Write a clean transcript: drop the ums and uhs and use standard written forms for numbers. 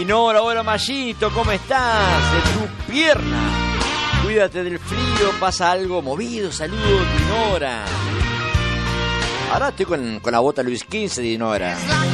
Dinora, hola Mayito, ¿cómo estás? De tu pierna. Cuídate del frío, pasa algo movido. Saludos, Dinora. Ahora estoy con la bota Luis XV, Dinora.